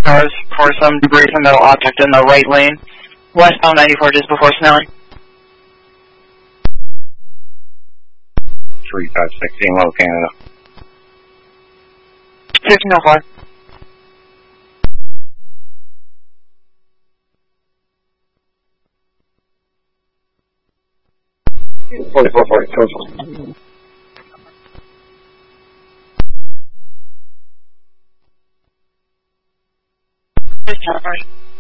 cars for some debris from metal object in the right lane. Westbound 94 just before Snelling. 3516, Low Canada. 1505. Total. 1505.